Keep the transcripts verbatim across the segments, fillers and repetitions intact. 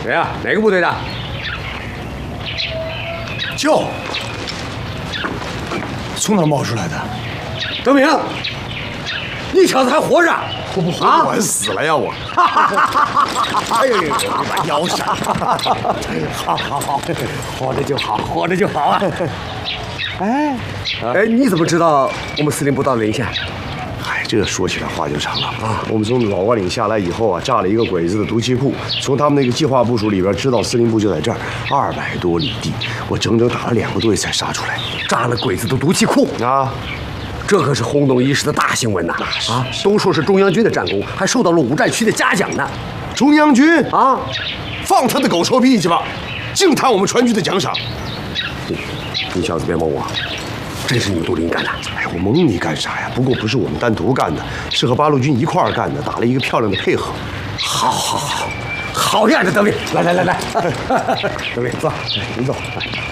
谁呀？哪个部队的？ 就从哪冒出来的？ 德明，你小子还活着？ 我不活着，我还死了呀！我。哎呦呦，我把腰闪。 好好好，活着就好，活着就好啊！哎，哎，你怎么知道我们司令部到了临县？ 哎，这个说起来话就长了啊！我们从老瓜岭下来以后啊，炸了一个鬼子的毒气库，从他们那个计划部署里边知道司令部就在这儿，二百多里地，我整整打了两个多月才杀出来。 炸了鬼子的毒气库啊！ 这可是轰动一时的大新闻呐！啊，都说是中央军的战功，还受到了五战区的嘉奖呢。 中央军啊， 放他的狗臭屁去吧！净贪我们川军的奖赏。 你你小子别蒙我，真是你杜林干的？ 哎，我蒙你干啥呀？不过不是我们单独干的，是和八路军一块儿干的，打了一个漂亮的配合。 好，好，好，好样的，德明！来来来来，德明坐，您坐。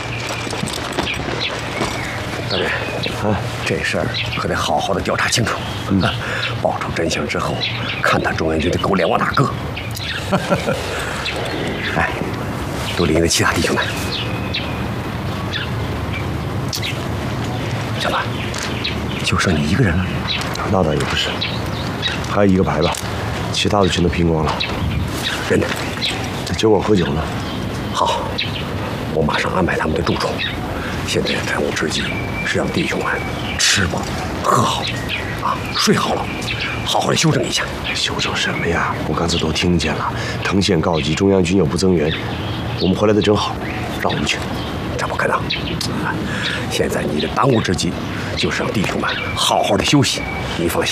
德明，啊，这事儿可得好好的调查清楚。嗯，报出真相之后，看他中央军的狗脸往哪搁。哎，杜林的其他弟兄们。小马，就剩你一个人了？ 那倒也不是，还有一个排吧，其他的全都拼光了。 人呢？ 在酒馆喝酒呢。 好，我马上安排他们的住处。现在的当务之急是让弟兄们吃饱、喝好，啊，睡好了，好好的休整一下。 休整什么呀？我刚才都听见了，藤县告急，中央军又不增援，我们回来的正好，让我们去。 这不可能！现在你的当务之急就是让弟兄们好好的休息。你放心。